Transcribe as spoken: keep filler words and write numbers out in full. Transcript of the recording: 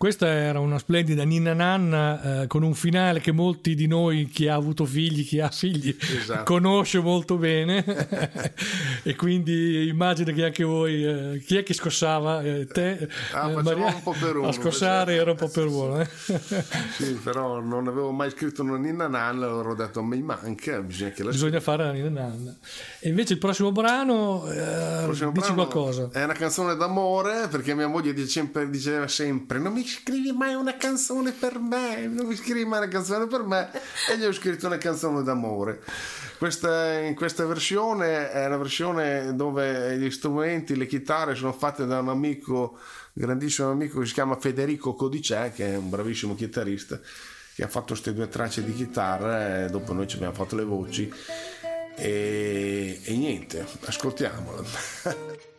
questa era una splendida ninna nanna eh, con un finale che molti di noi, chi ha avuto figli, chi ha figli, esatto, conosce molto bene. E quindi immagino che anche voi, eh, chi è che scossava? Eh, te, ah, eh, Maria, un po' per uno, a scossare era un po' per uno. Eh? Sì, però non avevo mai scritto una ninna nanna, allora ho detto mi manca, bisogna che la bisogna fare la ninna nanna. E invece il prossimo brano, eh, il prossimo dici brano qualcosa. È una canzone d'amore, perché mia moglie dice sempre, diceva sempre non mi scrivi mai una canzone per me, non mi scrivi mai una canzone per me, e gli ho scritto una canzone d'amore. Questa, in questa versione è una versione dove gli strumenti, le chitarre sono fatte da un amico, grandissimo amico che si chiama Federico Codicè, che è un bravissimo chitarrista, che ha fatto queste due tracce di chitarra, e dopo noi ci abbiamo fatto le voci e, e niente, ascoltiamola.